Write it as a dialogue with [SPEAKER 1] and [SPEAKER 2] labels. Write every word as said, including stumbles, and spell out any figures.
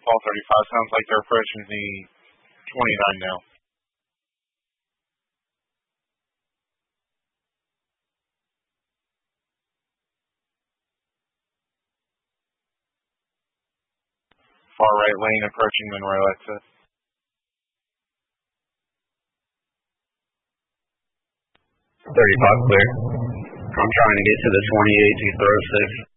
[SPEAKER 1] Paul thirty-five. Sounds like they're approaching the twenty-nine now. Far right lane approaching Monroe exit.
[SPEAKER 2] thirty-five clear. I'm trying to get to the twenty-eight to throw six.